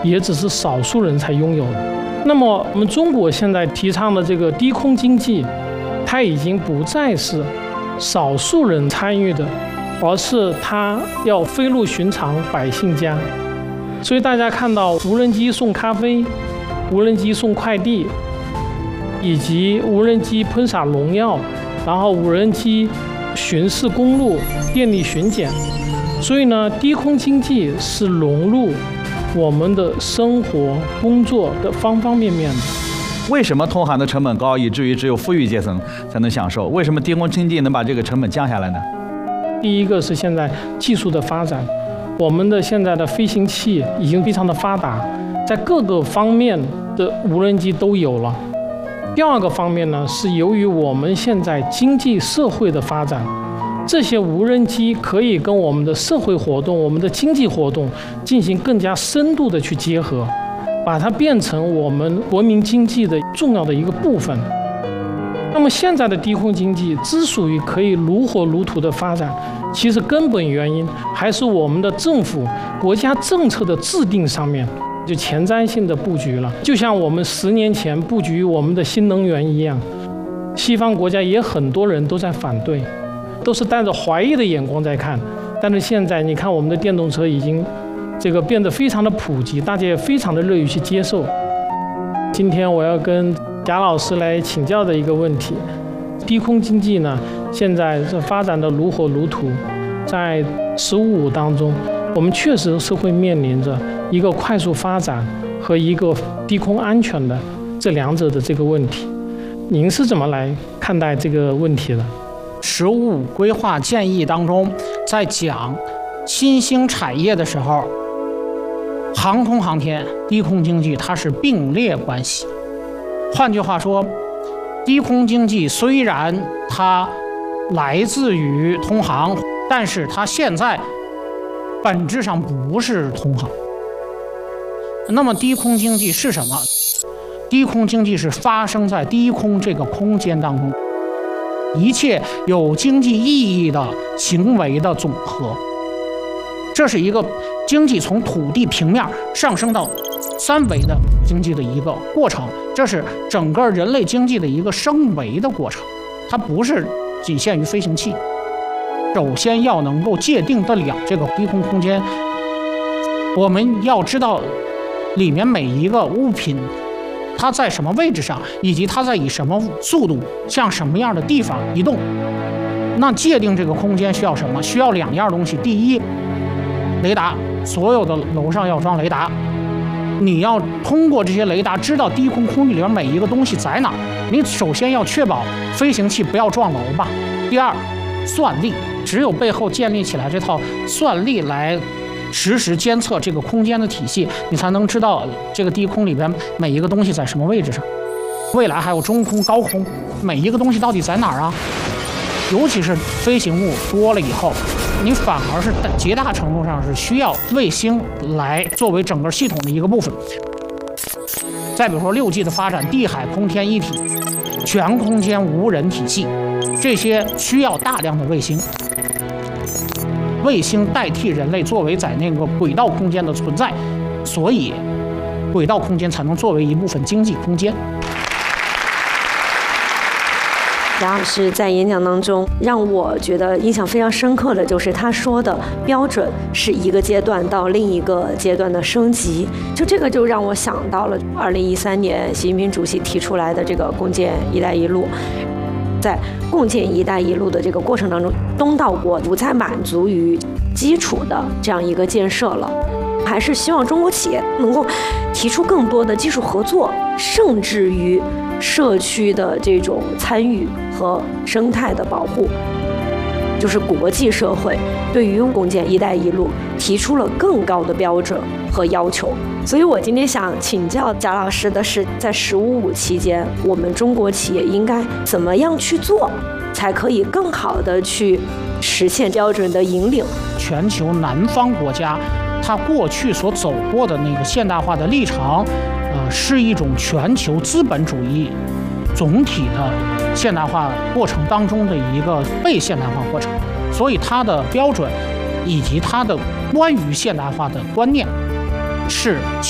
也只是少数人才拥有的。那么我们中国现在提倡的这个低空经济，它已经不再是少数人参与的，而是它要飞入寻常百姓家。所以大家看到无人机送咖啡、无人机送快递，以及无人机喷洒农药，然后无人机巡视公路、便利巡检。所以呢，低空经济是融入我们的生活、工作的方方面面的。 为什么通航的成本高，以至于只有富裕阶层才能享受？为什么低空经济能把这个成本降下来呢？ 第一个是现在技术的发展，我们的现在的飞行器已经非常的发达，在各个方面的无人机都有了。第二个方面呢，是由于我们现在经济社会的发展，这些无人机可以跟我们的社会活动、我们的经济活动进行更加深度的去结合，把它变成我们国民经济的重要的一个部分。那么现在的低空经济之所以可以如火如荼的发展，其实根本原因还是我们的政府、国家政策的制定上面就前瞻性的布局了。就像我们10年前布局我们的新能源一样，西方国家也很多人都在反对，都是带着怀疑的眼光在看。但是现在你看，我们的电动车已经变得非常的普及，大家也非常的乐于去接受。今天我要跟贾老师来请教的一个问题，低空经济呢，现在是发展的如火如荼，在15当中，我们确实是会面临着一个快速发展和一个低空安全的这两者的这个问题。您是怎么来看待这个问题的 ？15规划建议当中，在讲新兴产业的时候，航空航天、低空经济它是并列关系。换句话说，低空经济虽然它来自于通航，但是它现在本质上不是通航。那么低空经济是什么？低空经济是发生在低空这个空间当中，一切有经济意义的行为的总和。这是一个经济从土地平面上升到3维的经济的一个过程，这是整个人类经济的一个升维的过程，它不是仅限于飞行器。首先要能够界定得了这个低空空间，我们要知道里面每一个物品它在什么位置上，以及它在以什么速度向什么样的地方移动。那界定这个空间需要什么？需要2样东西。第一，雷达，所有的楼上要装雷达，你要通过这些雷达知道低空空域里面每一个东西在哪儿。你首先要确保飞行器不要撞楼吧。第二，算力，只有背后建立起来这套算力来实时监测这个空间的体系，你才能知道这个低空里边每一个东西在什么位置上。未来还有中空、高空，每一个东西到底在哪儿啊？尤其是飞行物多了以后，你反而是极大程度上是需要卫星来作为整个系统的一个部分。再比如说6G 的发展，地海空天一体，全空间无人体系，这些需要大量的卫星。卫星代替人类作为在那个轨道空间的存在，所以轨道空间才能作为一部分经济空间。 贾老师在演讲当中让我觉得印象非常深刻的就是他说的标准是一个阶段到另一个阶段的升级，就这个就让我想到了2013年习近平主席提出来的这个共建“一带一路”。在共建“一带一路”的这个过程当中，东道国不再满足于基础的这样一个建设了，还是希望中国企业能够提出更多的技术合作，甚至于社区的这种参与和生态的保护。就是国际社会对于共建“一带一路”提出了更高的标准和要求。所以我今天想请教贾老师的是，在15期间，我们中国企业应该怎么样去做，才可以更好的去实现标准的引领？ 全球南方国家，它过去所走过的那个现代化的历程，是一种全球资本主义总体的现代化过程当中的一个被现代化过程，所以它的标准以及它的关于现代化的观念是